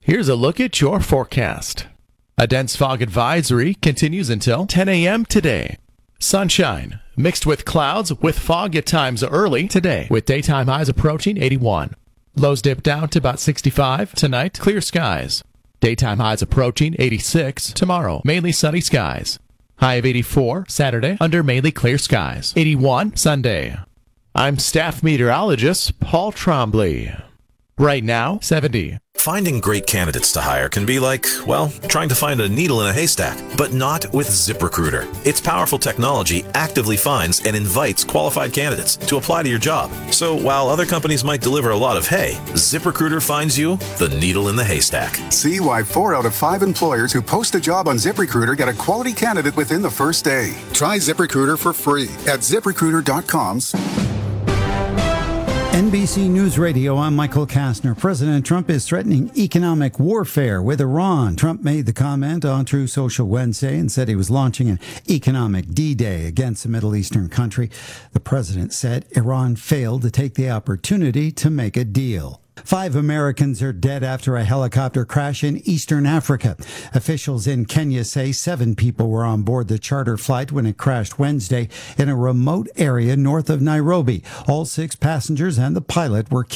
Here's a look at your forecast. A dense fog advisory continues until 10 a.m. today. Sunshine mixed with clouds with fog at times early today, with daytime highs approaching 81. Lows dip down to about 65 tonight. Clear skies. Daytime highs approaching 86 tomorrow. Mainly sunny skies. High of 84 Saturday under mainly clear skies. 81 Sunday. I'm staff meteorologist Paul Trombley. Right now, 70. Finding great candidates to hire can be like, well, trying to find a needle in a haystack, but not with ZipRecruiter. Its powerful technology actively finds and invites qualified candidates to apply to your job. So while other companies might deliver a lot of hay, ZipRecruiter finds you the needle in the haystack. See why 4 out of 5 employers who post a job on ZipRecruiter get a quality candidate within the first day. Try ZipRecruiter for free at ZipRecruiter.com. NBC News Radio, I'm Michael Kastner. President Trump is threatening economic warfare with Iran. Trump made the comment on Truth Social Wednesday and said he was launching an economic D-Day against the Middle Eastern country. The president said Iran failed to take the opportunity to make a deal. 5 Americans are dead after a helicopter crash in eastern Africa. Officials in Kenya say 7 people were on board the charter flight when it crashed Wednesday in a remote area north of Nairobi. All 6 passengers and the pilot were